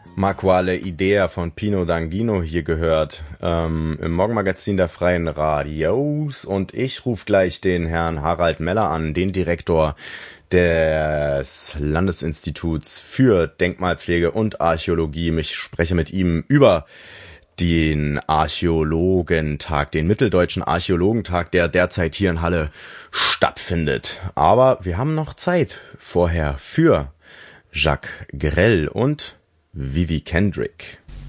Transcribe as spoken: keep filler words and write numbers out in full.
Ma quale Idea von Pino D'Angino hier gehört, ähm, im Morgenmagazin der Freien Radios, und ich rufe gleich den Herrn Harald Meller an, den Direktor des Landesinstituts für Denkmalpflege und Archäologie. Ich spreche mit ihm über den Archäologentag, den Mitteldeutschen Archäologentag, der derzeit hier in Halle stattfindet. Aber wir haben noch Zeit vorher für Jacques Grell und Vivi Kendrick.